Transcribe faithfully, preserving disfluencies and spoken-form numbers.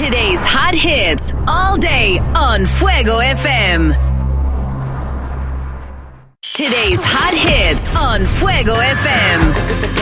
Today's hot hits all day on Fuego F M. Today's hot hits on Fuego F M.